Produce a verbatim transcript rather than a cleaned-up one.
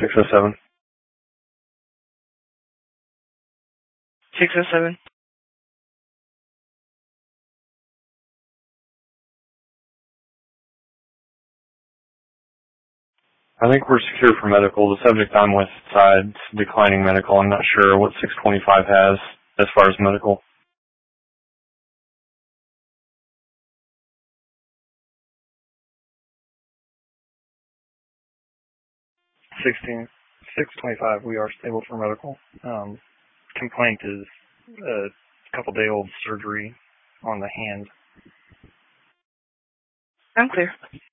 six oh seven. six oh seven. I think we're secure for medical. The subject I'm with side's declining medical. I'm not sure what six twenty-five has as far as medical. sixteen, six twenty-five, we are stable for medical. Um, complaint is a couple day old surgery on the hand. I'm clear.